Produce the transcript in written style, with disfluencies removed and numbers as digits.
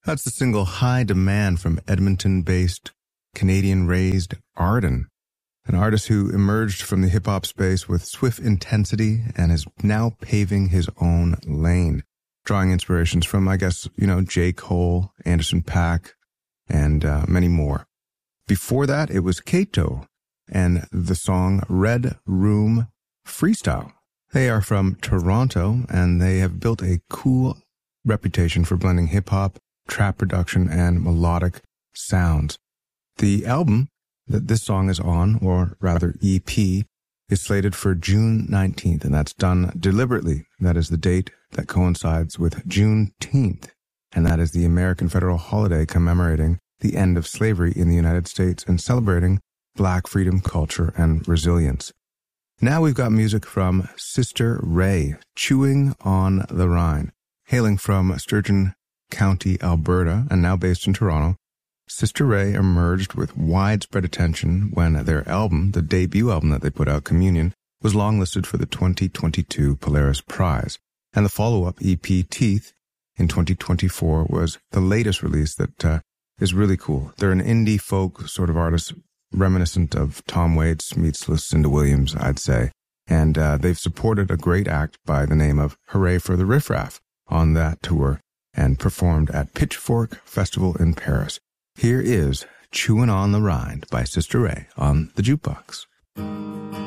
That's the single High Demand from Edmonton-based, Canadian-raised Arden, an artist who emerged from the hip-hop space with swift intensity and is now paving his own lane, drawing inspirations from, I guess, J. Cole, Anderson .Paak, and many more. Before that, it was Kato and the song Red Room Freestyle. They are from Toronto, and they have built a cool reputation for blending hip-hop, trap production, and melodic sounds. The album that this song is on, or rather EP, is slated for June 19th, and that's done deliberately. That is the date that coincides with Juneteenth, and that is the American federal holiday commemorating the end of slavery in the United States and celebrating Black freedom, culture, and resilience. Now we've got music from Sister Ray, Chewing on the Rhine. Hailing from Sturgeon County, Alberta, and now based in Toronto, Sister Ray emerged with widespread attention when their album, the debut album that they put out, Communion, was longlisted for the 2022 Polaris Prize. And the follow-up EP, Teeth, in 2024 was the latest release that is really cool. They're an indie folk sort of artist, reminiscent of Tom Waits meets Lucinda Williams, I'd say. And they've supported a great act by the name of Hooray for the Riff Raff on that tour and performed at Pitchfork Festival in Paris. Here is Chewin' on the Rind by Sister Ray on the Jukebox.